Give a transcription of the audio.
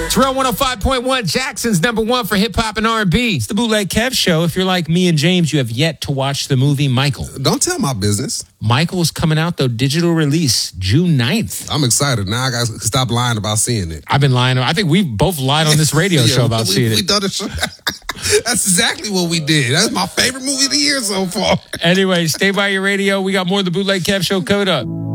Terrell 105.1, Jackson's number one for hip hop and R&B. It's the Bootleg Kev Show. If you're like me and James, you have yet to watch the movie Michael. Don't tell my business. Michael's coming out, though, digital release, June 9th. I'm excited. Now I got to stop lying about seeing it. I've been lying. I think we both lied on this radio show about seeing we it. done That's exactly what we did. That's my favorite movie of the year so far. Anyway, stay by your radio. We got more of the Bootleg Kev Show. Code up.